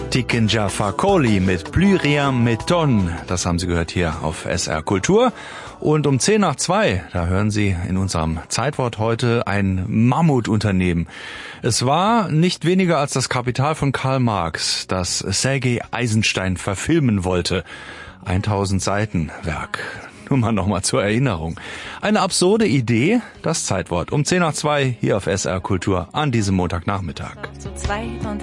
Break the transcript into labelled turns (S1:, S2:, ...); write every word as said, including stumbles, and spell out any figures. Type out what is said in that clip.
S1: Tikinja Fakoli mit Plus rien m'étonne. Das haben Sie gehört hier auf S R Kultur. Und um zehn nach zwei, da hören Sie in unserem Zeitwort heute ein Mammutunternehmen. Es war nicht weniger als das Kapital von Karl Marx, das Sergei Eisenstein verfilmen wollte. tausend Seiten Werk. Nur mal nochmal zur Erinnerung. Eine absurde Idee, das Zeitwort um zehn nach zwei hier auf S R Kultur an diesem Montagnachmittag.